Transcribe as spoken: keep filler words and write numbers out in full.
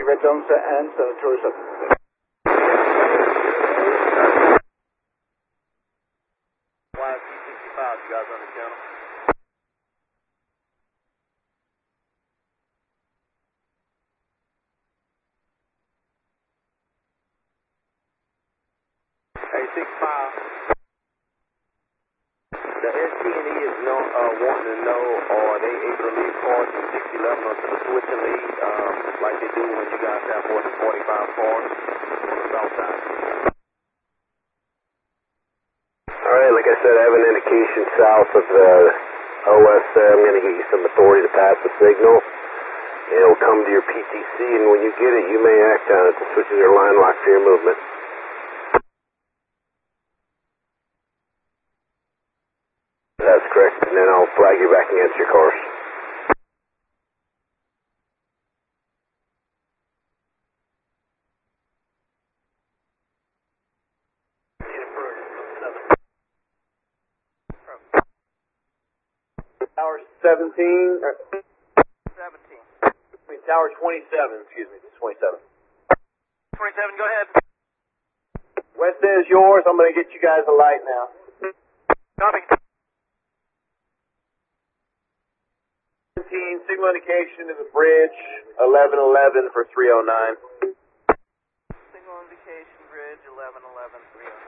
once and Senator seven. Y C sixty-five, you guys on the channel? Hey, six five. The S T and E is no, uh, wanting to know, are they able to leave cars from six eleven onto the switching lead, um, like they do when you guys have more than forty-five cars on the south side? Alright, like I said, I have an indication south of the O S there. I'm going to get you some authority to pass the signal. It'll come to your P T C, and when you get it, you may act on it to switch your line lock for your movement. That's correct, and then I'll flag you back against your course. Tower seventeen, or seventeen. Tower twenty-seven, excuse me, twenty-seven. twenty-seven, go ahead. West is yours. I'm going to get you guys a light now. Copy. seventeen, signal indication to the bridge, eleven eleven for three oh nine. Signal indication bridge, eleven eleven, three oh nine.